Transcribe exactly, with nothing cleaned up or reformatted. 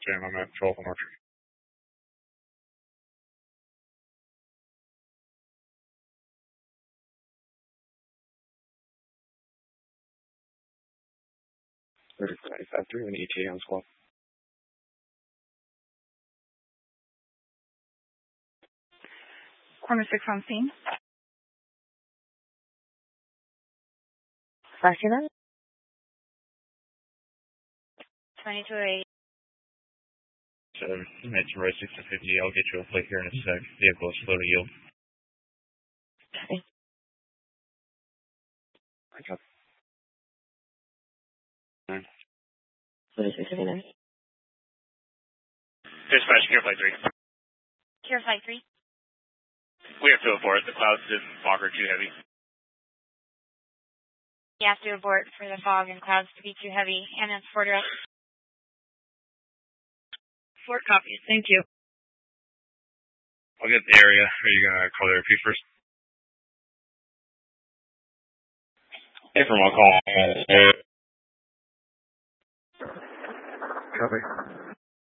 Sam. I'm at twelve on Archer. thirty-four ninety-five three and E T A on squad. Corner six on scene. Flashing twenty-two eight. So, it's right six to fifty. I'll get you a plate here in a sec. Vehicle is slow to yield. Okay. I got nine. thirty-six seventy-nine. Dispatch, Care Flight three. Care Flight three. We have to abort. The clouds and fog are too heavy. You have to abort for the fog and clouds to be too heavy. And it's Fort up. Fort copies. Thank you. I'll get the area. Are you going to call the R P first? Hey, from I'll call. Copy.